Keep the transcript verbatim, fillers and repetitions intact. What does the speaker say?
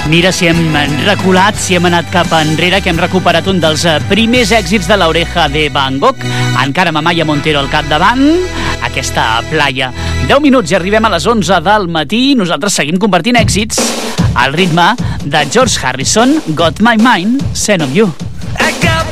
Mira si hem reculat, si hem anat cap enrere, que hem recuperat un dels primers èxits de l'Oreja de Van Gogh, encara amb Amaya Montero al capdavant, aquesta playa. deu minuts i arribem a les onze del matí. Nosaltres seguim compartint èxits al ritme de George Harrison, Got My Mind Set on You.